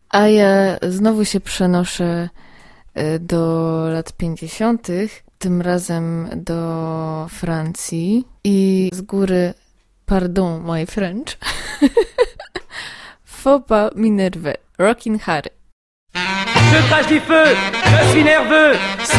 A ja znowu się przenoszę do lat 50., tym razem do Francji i z góry, pardon my French, faut pas m'énerver, Rockin' Harry. Je crache du feu, je suis nerveux.